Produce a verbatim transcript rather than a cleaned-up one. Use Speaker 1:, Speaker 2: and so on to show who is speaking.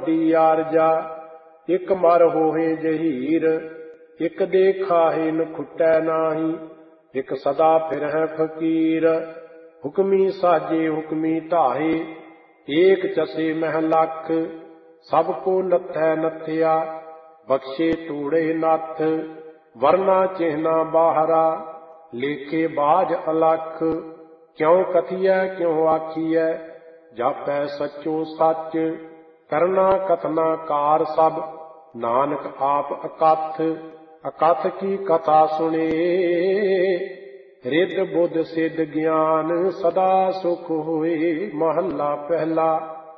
Speaker 1: ਵੱਡੀ ਆਰਜਾ। ਇੱਕ ਮਰ ਹੋਏ ਜਹੀਰ, ਇੱਕ ਦੇ ਖਾਹੇ ਨ ਖੁੱਟੈ ਨਾਹੀ। ਇੱਕ ਸਦਾ ਫਿਰਹਿ ਫਕੀਰ, ਹੁਕਮੀ ਸਾਜੇ ਹੁਕਮੀ ਢਾਹੇ। ਏਕ ਚਸੇ ਮਹਿ ਲੱਖ, ਸਭ ਕੋ ਨੱਥੈ ਨੱਥਿਆ। ਬਖਸ਼ੇ ਤੂੜੇ ਨੱਥ, ਵਰਨਾ ਚਿਹਨਾ ਬਾਹਰਾ। ਲੇਖੇ ਬਾਝ ਅਲਖ, ਕਿਉ ਕਥੀਐ ਕਿਉ ਆਖੀਐ। ਜਾਪੈ ਸੱਚੋ ਸੱਚ, ਕਰਨਾ ਕਥਨਾ ਕਾਰ ਸਭ। ਨਾਨਕ ਆਪ ਅਕਥ, ਅਕਥ ਕੀ ਕਥਾ ਸੁਣੇ। ਰਿੱਧ ਬੁੱਧ ਸਿੱਧ ਗਿਆਨ, ਸਦਾ ਸੁਖ ਹੋਏ। ਮਹੱਲਾ ਪਹਿਲਾ।